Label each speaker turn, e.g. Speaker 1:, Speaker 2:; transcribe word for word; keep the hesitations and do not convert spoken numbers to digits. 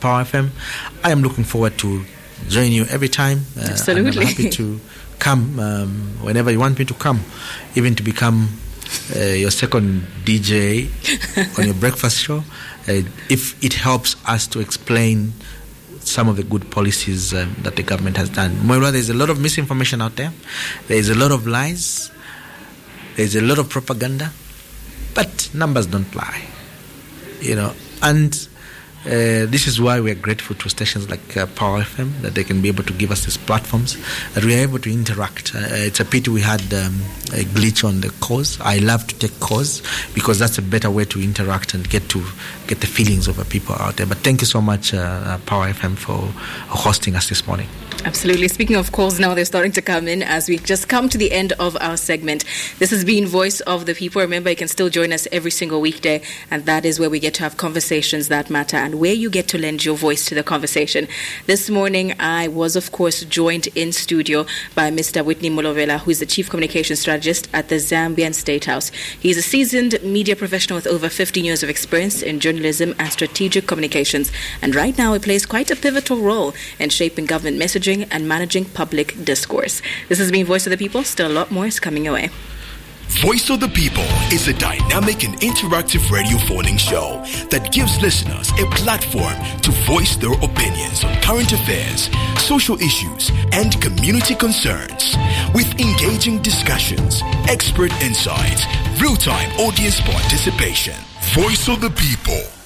Speaker 1: Power F M. I am looking forward to join you every time. Uh,
Speaker 2: Absolutely.
Speaker 1: And I'm happy to come um, whenever you want me to come, even to become uh, your second D J on your breakfast show, uh, if it helps us to explain some of the good policies um, that the government has done. Moira, there's a lot of misinformation out there. There's a lot of lies. There's a lot of propaganda. But numbers don't lie. You know, and uh, this is why we're grateful to stations like uh, Power F M, that they can be able to give us these platforms, that we are able to interact. Uh, it's a pity we had um, a glitch on the calls. I love to take calls because that's a better way to interact and get to get the feelings of the people out there. But thank you so much, uh, Power F M, for hosting us this morning.
Speaker 2: Absolutely. Speaking of calls now, they're starting to come in as we just come to the end of our segment. This has been Voice of the People. Remember, you can still join us every single weekday, and that is where we get to have conversations that matter and where you get to lend your voice to the conversation. This morning, I was, of course, joined in studio by Mister Whitney Mulovela, who is the Chief Communications Strategist at the Zambian State House. He's a seasoned media professional with over fifteen years of experience in journalism and strategic communications, and right now he plays quite a pivotal role in shaping government messaging and managing public discourse. This has been Voice of the People. Still a lot more is coming your way.
Speaker 3: Voice of the People is a dynamic and interactive radio phoning show that gives listeners a platform to voice their opinions on current affairs, social issues, and community concerns. With engaging discussions, expert insights, real-time audience participation. Voice of the People.